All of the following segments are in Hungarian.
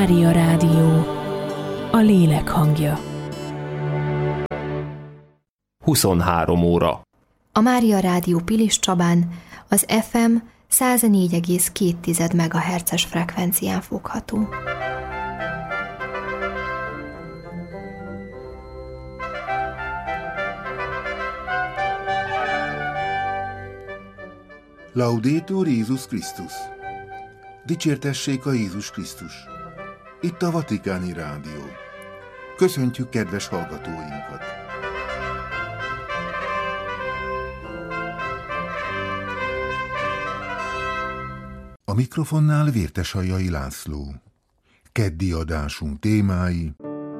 Mária Rádió, a lélek hangja. 23 óra. A Mária Rádió Pilis Csabán az FM 104,2 MHz-es frekvencián fogható. Laudetur Jézus Krisztus! Dicsértessék a Jézus Krisztus! Itt a Vatikáni Rádió. Köszöntjük kedves hallgatóinkat! A mikrofonnál Vértesajai László. Keddi adásunk témái: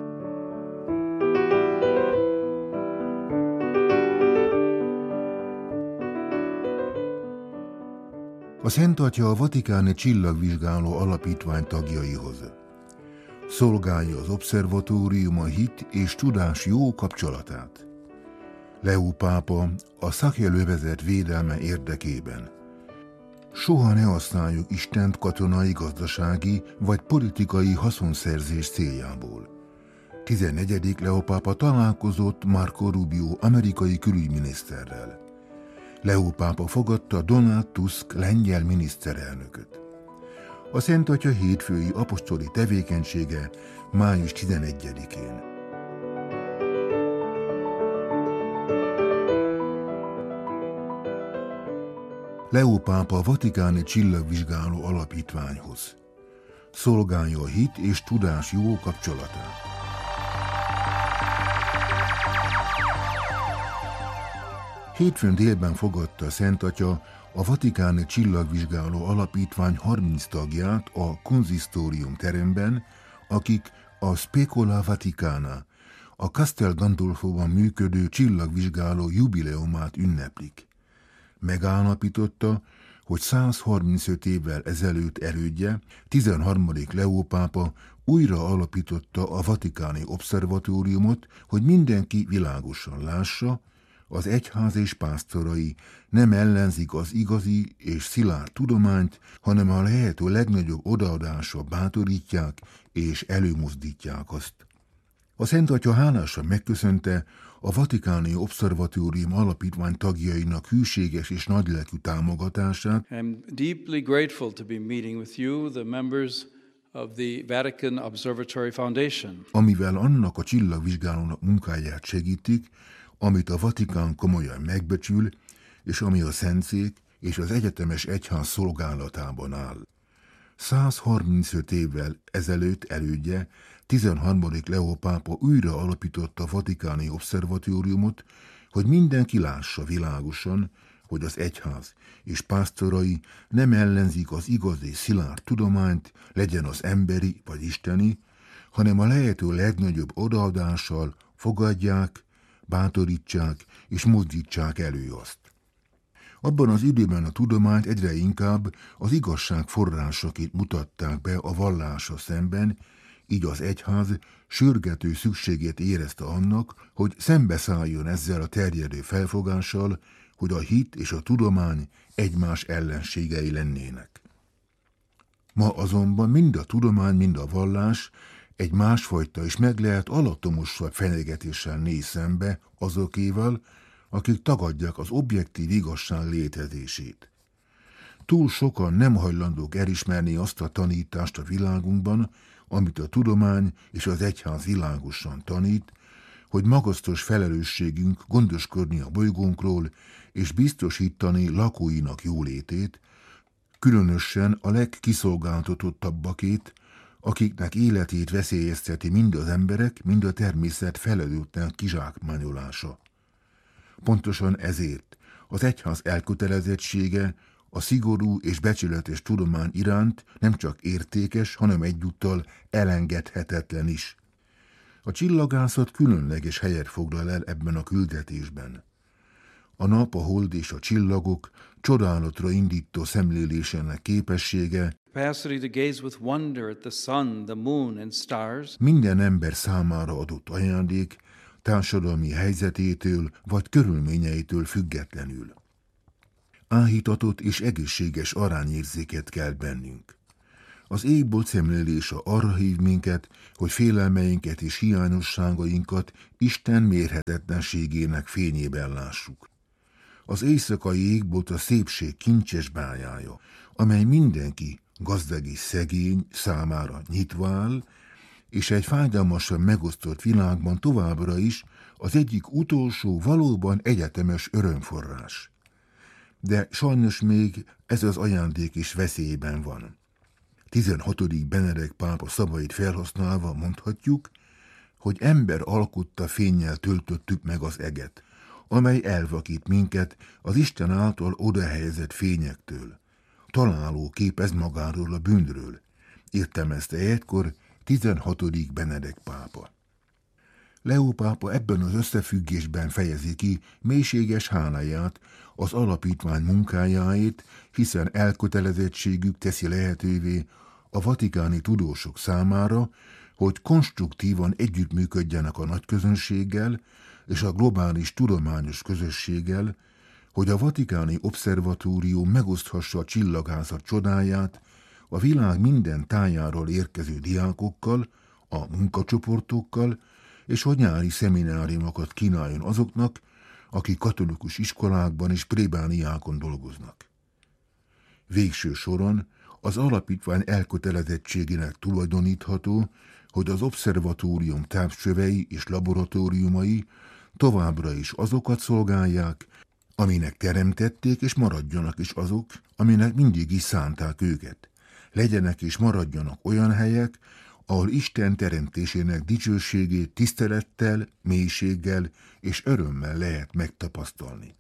a Szent Atya a Vatikáni Csillagvizsgáló Alapítvány tagjaihoz. Szolgálja az obszervatórium a hit és tudás jó kapcsolatát. Leó pápa a szakjelövezet védelme érdekében. Soha ne használjuk Istent katonai, gazdasági vagy politikai haszonszerzés céljából. 14. Leó pápa találkozott Marco Rubio amerikai külügyminiszterrel. Leó pápa fogadta Donald Tusk lengyel miniszterelnököt. A Szent Atya hétfői apostoli tevékenysége május 11-én. Leó pápa a Vatikáni Csillagvizsgáló Alapítványhoz. Szolgálja a hit és tudás jó kapcsolatát. Hétfőn délben fogadta a Szent Atya a Vatikáni Csillagvizsgáló Alapítvány 30 tagját a konzisztórium teremben, akik a Specola Vaticana, a Castel Gandolfóban működő csillagvizsgáló jubileumát ünneplik. Megállapította, hogy 135 évvel ezelőtt elődje, 13. Leó pápa újra alapította a Vatikáni Obszervatóriumot, hogy mindenki világosan lássa, az egyház és pásztorai nem ellenzik az igazi és szilárd tudományt, hanem a lehető legnagyobb odaadással bátorítják és előmozdítják azt. A Szent Atya hálásan megköszönte a Vatikáni Obszervatórium Alapítvány tagjainak hűséges és nagylelkű támogatását. I'm deeply grateful to be meeting with you, the members of the Vatican Observatory Foundation. Amivel annak a csillagvizsgálónak munkáját segítik, amit a Vatikán komolyan megbecsül, és ami a Szentszék és az egyetemes egyház szolgálatában áll. 135 évvel ezelőtt elődje, 13. Leó pápa újra alapította a Vatikáni Obszervatóriumot, hogy mindenki lássa világosan, hogy az egyház és pásztorai nem ellenzik az igazi szilárd tudományt, legyen az emberi vagy isteni, hanem a lehető legnagyobb odaadással fogadják, bátorítsák és mozdítsák elő azt. Abban az időben a tudományt egyre inkább az igazság forrásaként mutatták be a vallással szemben, így az egyház sürgető szükségét érezte annak, hogy szembeszálljon ezzel a terjedő felfogással, hogy a hit és a tudomány egymás ellenségei lennének. Ma azonban mind a tudomány, mind a vallás egy másfajta és meg lehet alattomosabb fenyegetéssel néz szembe azokéval, akik tagadják az objektív igazság létezését. Túl sokan nem hajlandók elismerni azt a tanítást a világunkban, amit a tudomány és az egyház világosan tanít, hogy magasztos felelősségünk gondoskodni a bolygónkról és biztosítani lakóinak jólétét, különösen a legkiszolgáltatottabbakét, akiknek életét veszélyezteti mind az emberek, mind a természet felelőtlen kizsákmányolása. Pontosan ezért az egyház elkötelezettsége a szigorú és becsületes tudomány iránt nem csak értékes, hanem egyúttal elengedhetetlen is. A csillagászat különleges helyet foglal el ebben a küldetésben. A nap, a hold és a csillagok csodálatra indító szemlélésének képessége minden ember számára adott ajándék, társadalmi helyzetétől vagy körülményeitől függetlenül. Áhítatott és egészséges arányérzéket kell bennünk. Az égbolt szemlélése arra hív minket, hogy félelmeinket és hiányosságainkat Isten mérhetetlenségének fényében lássuk. Az éjszakai égbolt a szépség kincses bájája, amely mindenki, gazdag és szegény számára nyitva áll, és egy fájdalmasan megosztott világban továbbra is az egyik utolsó, valóban egyetemes örömforrás. De sajnos még ez az ajándék is veszélyben van. 16. Benedek pápa szavait felhasználva mondhatjuk, hogy ember alkotta fénnyel töltöttük meg az eget, amely elvakít minket az Isten által odahelyezett fényektől. Találó képez magáról a bűnről, értelmezte egykor 16. Benedek pápa. Leó pápa ebben az összefüggésben fejezi ki mélységes háláját az alapítvány munkájáért, hiszen elkötelezettségük teszi lehetővé a vatikáni tudósok számára, hogy konstruktívan együttműködjenek a nagyközönséggel és a globális tudományos közösséggel, hogy a vatikáni obszervatórium megoszthassa a csillagászat csodáját a világ minden tájáról érkező diákokkal, a munkacsoportokkal, és hogy nyári szemináriumokat kínáljon azoknak, akik katolikus iskolákban és plébániákon dolgoznak. Végső soron az alapítvány elkötelezettségének tulajdonítható, hogy az obszervatórium távcsövei és laboratóriumai továbbra is azokat szolgálják, aminek teremtették, és maradjanak is azok, aminek mindig is szánták őket. Legyenek és maradjanak olyan helyek, ahol Isten teremtésének dicsőségét tisztelettel, mélységgel és örömmel lehet megtapasztalni.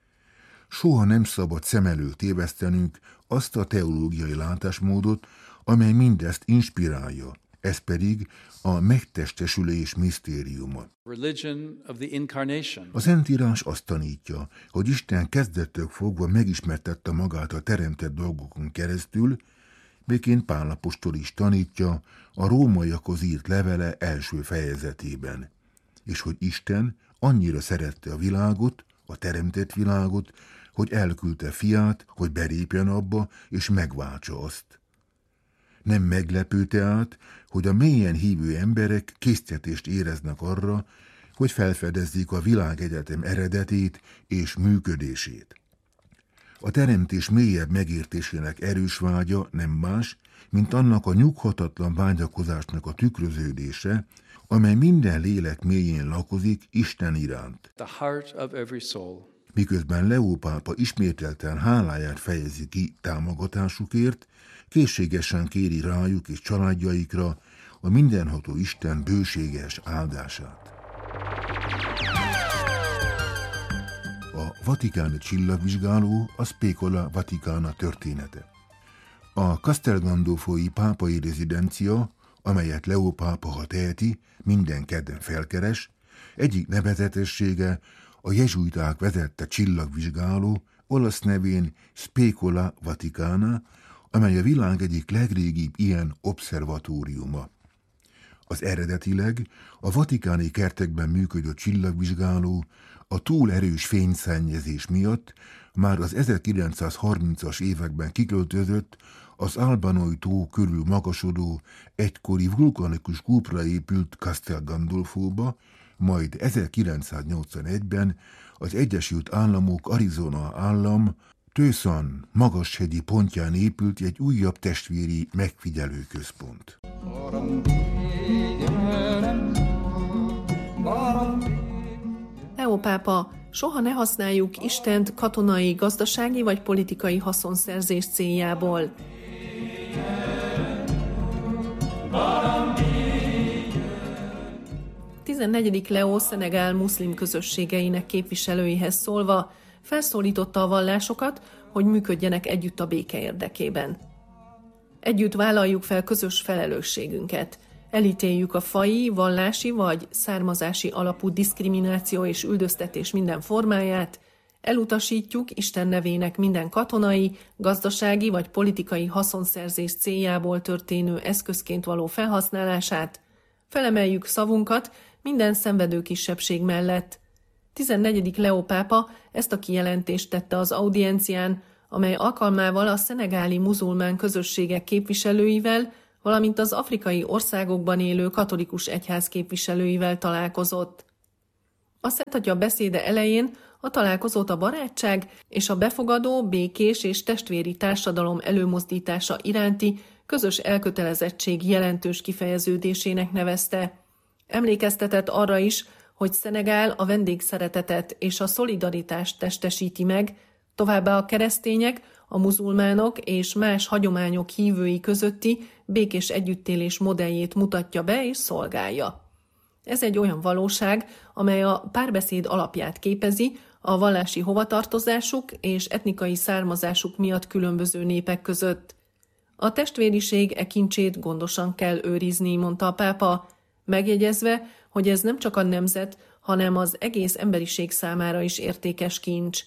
Soha nem szabad szem előtt tévesztenünk azt a teológiai látásmódot, amely mindezt inspirálja, ez pedig a megtestesülés misztériuma. A Szentírás azt tanítja, hogy Isten kezdettől fogva megismertette magát a teremtett dolgokon keresztül, miként Pál apostol is tanítja a rómaiakhoz írt levele első fejezetében, és hogy Isten annyira szerette a világot, a teremtett világot, hogy elküldte fiát, hogy belépjen abba és megváltsa azt. Nem meglepő tehát, hogy a mélyen hívő emberek késztetést éreznek arra, hogy felfedezzék a világegyetem eredetét és működését. A teremtés mélyebb megértésének erős vágya nem más, mint annak a nyughatatlan vágyakozásnak a tükröződése, amely minden lélek mélyén lakozik Isten iránt. Miközben Leó pápa ismételten háláját fejezi ki támogatásukért, készségesen kéri rájuk és családjaikra a mindenható Isten bőséges áldását. A vatikáni csillagvizsgáló a Specola Vaticana története. A Castel Gandolfoi pápai rezidencia, amelyet Leó pápa, ha teheti, minden kedden felkeres, egyik nevezetessége a jezsuiták vezette csillagvizsgáló, olasz nevén Specola Vaticana, amely a világ egyik legrégibb ilyen obszervatóriuma. Az eredetileg a vatikáni kertekben működő csillagvizsgáló a túl erős fényszennyezés miatt már az 1930-as években kiköltözött az Albanoi tó körül magasodó, egykori vulkanikus kúpra épült Castel Gandolfóba, majd 1981-ben az Egyesült Államok Arizona állam Tucson magashegyi pontján épült egy újabb testvéri megfigyelőközpont. Leó pápa, soha ne használjuk Istent katonai, gazdasági vagy politikai haszonszerzés céljából. A 14. Leó Szenegál muszlim közösségeinek képviselőihez szólva felszólította a vallásokat, hogy működjenek együtt a béke érdekében. Együtt vállaljuk fel közös felelősségünket. Elítéljük a faji, vallási vagy származási alapú diszkrimináció és üldöztetés minden formáját, elutasítjuk Isten nevének minden katonai, gazdasági vagy politikai haszonszerzés céljából történő eszközként való felhasználását, felemeljük szavunkat minden szenvedő kisebbség mellett. 14. Leó pápa ezt a kijelentést tette az audiencián, amely alkalmával a szenegáli muzulmán közösségek képviselőivel, valamint az afrikai országokban élő katolikus egyház képviselőivel találkozott. A Szent Atya beszéde elején a találkozót a barátság és a befogadó, békés és testvéri társadalom előmozdítása iránti közös elkötelezettség jelentős kifejeződésének nevezte. Emlékeztetett arra is, hogy Szenegál a vendégszeretetet és a szolidaritást testesíti meg, továbbá a keresztények, a muzulmánok és más hagyományok hívői közötti békés együttélés modelljét mutatja be és szolgálja. Ez egy olyan valóság, amely a párbeszéd alapját képezi a vallási hovatartozásuk és etnikai származásuk miatt különböző népek között. A testvériség e kincsét gondosan kell őrizni, mondta a pápa, megjegyezve, hogy ez nem csak a nemzet, hanem az egész emberiség számára is értékes kincs.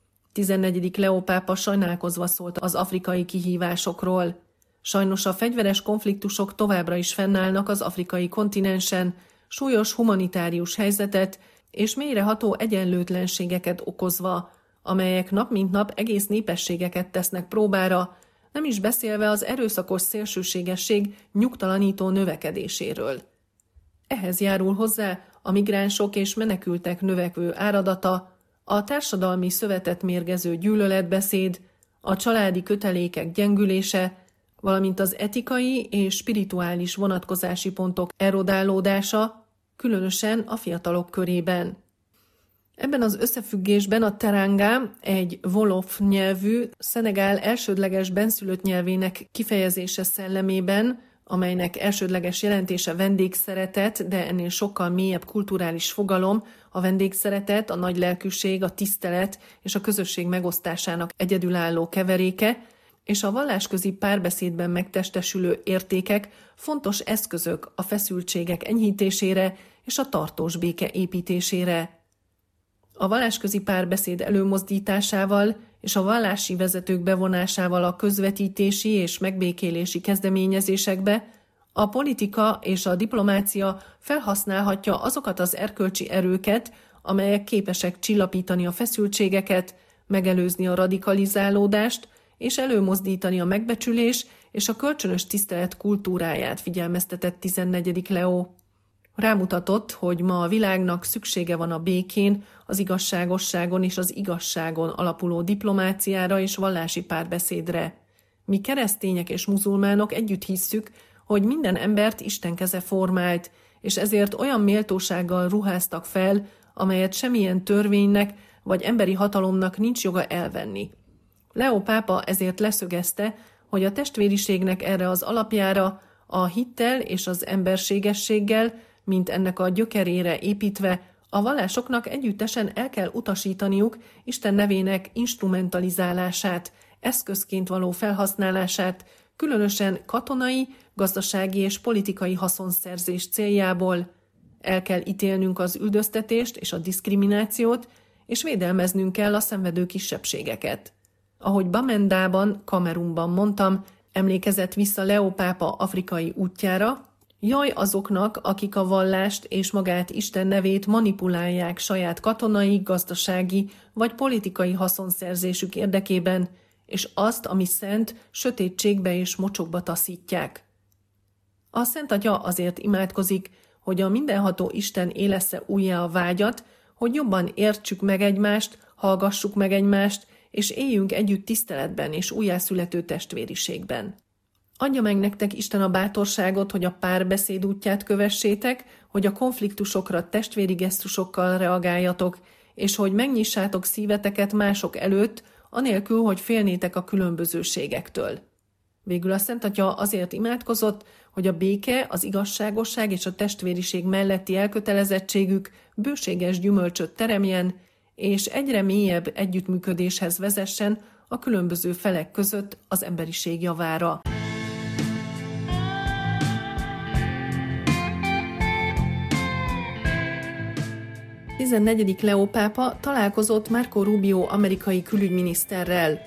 14. Leó pápa sajnálkozva szólt az afrikai kihívásokról. Sajnos a fegyveres konfliktusok továbbra is fennállnak az afrikai kontinensen, súlyos humanitárius helyzetet és mélyreható egyenlőtlenségeket okozva, amelyek nap mint nap egész népességeket tesznek próbára, nem is beszélve az erőszakos szélsőségesség nyugtalanító növekedéséről. Ehhez járul hozzá a migránsok és menekültek növekvő áradata, a társadalmi szövetet mérgező gyűlöletbeszéd, a családi kötelékek gyengülése, valamint az etikai és spirituális vonatkozási pontok erodálódása, különösen a fiatalok körében. Ebben az összefüggésben a teranga, egy wolof nyelvű, Szenegál elsődleges benszülött nyelvének kifejezése szellemében, amelynek elsődleges jelentése vendégszeretet, de ennél sokkal mélyebb kulturális fogalom, a vendégszeretet, a nagy lelkűség, a tisztelet és a közösség megosztásának egyedülálló keveréke, és a vallásközi párbeszédben megtestesülő értékek fontos eszközök a feszültségek enyhítésére és a tartós béke építésére. A vallásközi párbeszéd előmozdításával és a vallási vezetők bevonásával a közvetítési és megbékélési kezdeményezésekbe a politika és a diplomácia felhasználhatja azokat az erkölcsi erőket, amelyek képesek csillapítani a feszültségeket, megelőzni a radikalizálódást és előmozdítani a megbecsülés és a kölcsönös tisztelet kultúráját, figyelmeztetett 14. Leó. Rámutatott, hogy ma a világnak szüksége van a békén, az igazságosságon és az igazságon alapuló diplomáciára és vallási párbeszédre. Mi keresztények és muzulmánok együtt hisszük, hogy minden embert Isten keze formált, és ezért olyan méltósággal ruháztak fel, amelyet semmilyen törvénynek vagy emberi hatalomnak nincs joga elvenni. Leó pápa ezért leszögezte, hogy a testvériségnek erre az alapjára, a hittel és az emberségességgel, mint ennek a gyökerére építve, a vallásoknak együttesen el kell utasítaniuk Isten nevének instrumentalizálását, eszközként való felhasználását, különösen katonai, gazdasági és politikai haszonszerzés céljából. El kell ítélnünk az üldöztetést és a diszkriminációt, és védelmeznünk kell a szenvedő kisebbségeket. Ahogy Bamendában, Kamerunban mondtam, emlékezett vissza Leó pápa afrikai útjára, jaj azoknak, akik a vallást és magát Isten nevét manipulálják saját katonai, gazdasági vagy politikai haszonszerzésük érdekében, és azt, ami szent, sötétségbe és mocsokba taszítják. A Szent Atya azért imádkozik, hogy a mindenható Isten élessze újjá a vágyat, hogy jobban értsük meg egymást, hallgassuk meg egymást, és éljünk együtt tiszteletben és újjászülető testvériségben. Adja meg nektek Isten a bátorságot, hogy a párbeszéd útját kövessétek, hogy a konfliktusokra testvéri gesztusokkal reagáljatok, és hogy megnyissátok szíveteket mások előtt, anélkül, hogy félnétek a különbözőségektől. Végül a Szent Atya azért imádkozott, hogy a béke, az igazságosság és a testvériség melletti elkötelezettségük bőséges gyümölcsöt teremjen, és egyre mélyebb együttműködéshez vezessen a különböző felek között az emberiség javára. A 14. Leó pápa találkozott Marco Rubio amerikai külügyminiszterrel.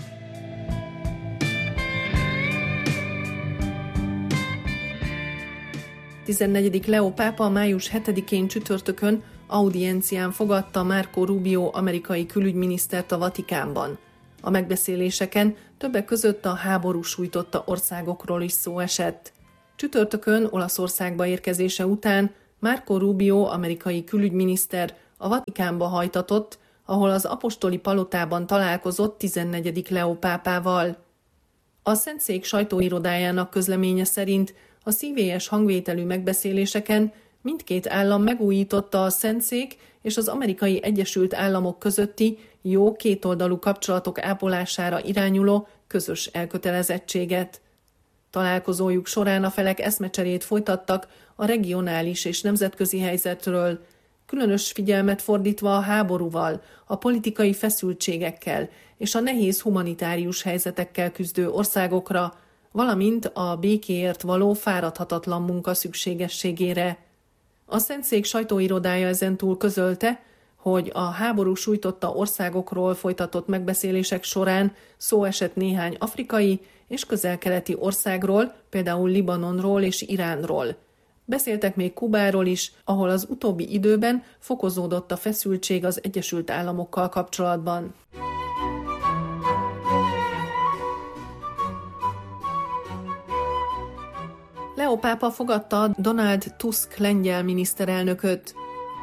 A 14. Leó pápa május 7-én csütörtökön audiencián fogadta Marco Rubio amerikai külügyminisztert a Vatikánban. A megbeszéléseken többek között a háború sújtotta országokról is szó esett. Csütörtökön Olaszországba érkezése után Marco Rubio amerikai külügyminiszter a Vatikánba hajtatott, ahol az apostoli palotában találkozott 14. Leó pápával. A Szentszék sajtóirodájának közleménye szerint a szívélyes hangvételű megbeszéléseken mindkét állam megújította a Szentszék és az Amerikai Egyesült Államok közötti jó kétoldalú kapcsolatok ápolására irányuló közös elkötelezettséget. Találkozójuk során a felek eszmecserét folytattak a regionális és nemzetközi helyzetről, különös figyelmet fordítva a háborúval, a politikai feszültségekkel és a nehéz humanitárius helyzetekkel küzdő országokra, valamint a békéért való fáradhatatlan munka szükségességére. A Szentszék sajtóirodája ezentúl közölte, hogy a háború sújtotta országokról folytatott megbeszélések során szó esett néhány afrikai és közel-keleti országról, például Libanonról és Iránról. Beszéltek még Kubáról is, ahol az utóbbi időben fokozódott a feszültség az Egyesült Államokkal kapcsolatban. Leó pápa fogadta Donald Tusk lengyel miniszterelnököt.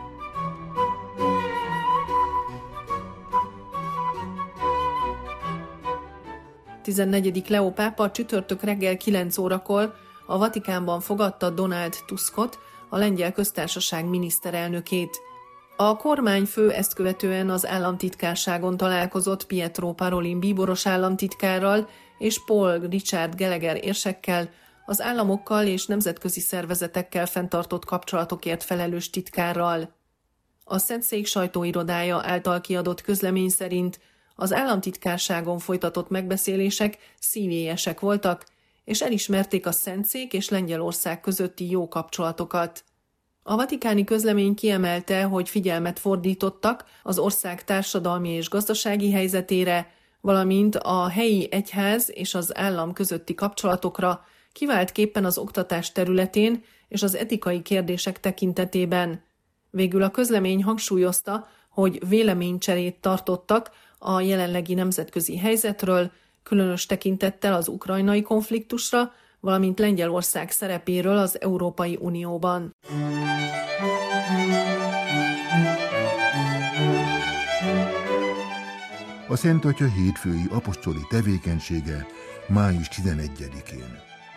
A 14. Leó pápa csütörtök reggel 9 órakor a Vatikánban fogadta Donald Tuskot, a lengyel köztársaság miniszterelnökét. A kormányfő ezt követően az államtitkárságon találkozott Pietro Parolin bíboros államtitkárral és Paul Richard Gallagher érsekkel, az államokkal és nemzetközi szervezetekkel fenntartott kapcsolatokért felelős titkárral. A Szentszék sajtóirodája által kiadott közlemény szerint az államtitkárságon folytatott megbeszélések szívélyesek voltak, és elismerték a Szentszék és Lengyelország közötti jó kapcsolatokat. A vatikáni közlemény kiemelte, hogy figyelmet fordítottak az ország társadalmi és gazdasági helyzetére, valamint a helyi egyház és az állam közötti kapcsolatokra, kiváltképpen az oktatás területén és az etikai kérdések tekintetében. Végül a közlemény hangsúlyozta, hogy véleménycserét tartottak a jelenlegi nemzetközi helyzetről, különös tekintettel az ukrajnai konfliktusra, valamint Lengyelország szerepéről az Európai Unióban. A Szent Atya hétfői apostoli tevékenysége május 11-én.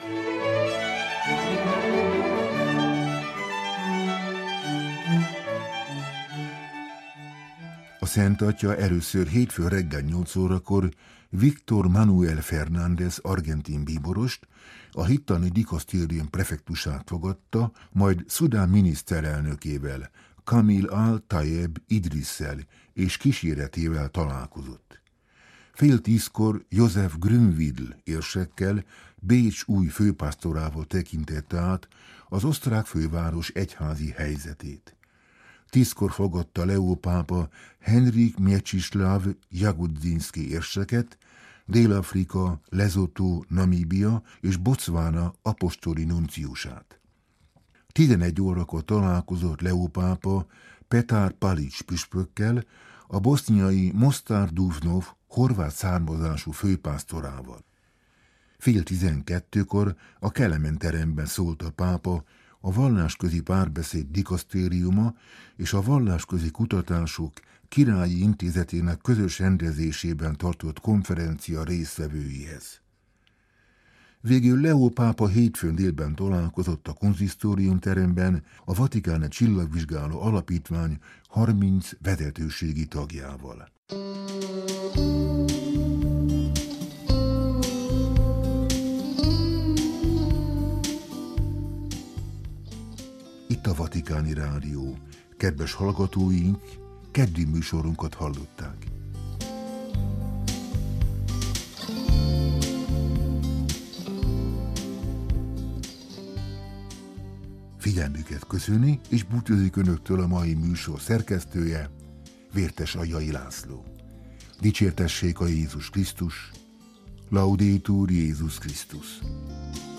A Szent Atya először hétfő reggel 8 órakor Víctor Manuel Fernández argentin bíborost, a hittani dikasztérium prefektusát fogadta, majd Szudán miniszterelnökével, Kamil al-Tayeb Idrisszel és kíséretével találkozott. 9:30 Joseph Grünwidl érsekkel, Bécs új főpásztorával tekintette át az osztrák főváros egyházi helyzetét. 10-kor fogadta Leó pápa Henryk Mieczysław Jagodzinski érseket, Dél-Afrika, Lesotho, Namíbia és Botswana apostoli nunciusát. 11 órakor találkozott Leó pápa Petar Palić püspökkel, a boszniai Mostar Duvnov horvát származású főpásztorával. 10:12 a Kelemen teremben szólt a pápa a vallásközi párbeszéd dikasztériuma és a vallásközi kutatások királyi intézetének közös rendezésében tartott konferencia résztvevőihez. Végül Leó pápa hétfőn délben találkozott a konzisztórium teremben a Vatikáni Csillagvizsgáló Alapítvány 30 vezetőségi tagjával. Itt a Vatikáni Rádió. Kedves hallgatóink, keddi műsorunkat hallották. Figyelmüket köszöni, és búcsúzik önöktől a mai műsor szerkesztője, Vértes Agyai László. Dicsértessék a Jézus Krisztus, Laudetur Jézus Krisztus.